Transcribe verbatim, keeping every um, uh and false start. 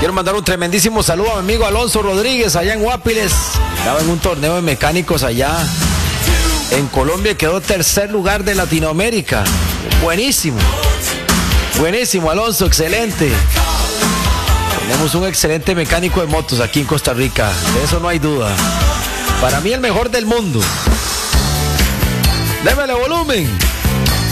Quiero mandar un tremendísimo saludo a mi amigo Alonso Rodríguez allá en Guapiles. Estaba en un torneo de mecánicos allá en Colombia y quedó tercer lugar de Latinoamérica. Buenísimo. Buenísimo, Alonso, excelente. Tenemos un excelente mecánico de motos aquí en Costa Rica. De eso no hay duda. Para mí el mejor del mundo. Démele volumen.